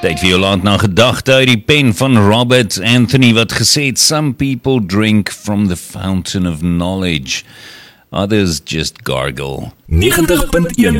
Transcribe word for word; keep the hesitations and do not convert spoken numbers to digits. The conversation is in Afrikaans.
Tyd vir jou laat na gedagte uit die pen van Robert Anthony wat gesê het, some people drink from the fountain of knowledge, others just gargle. negentig punt een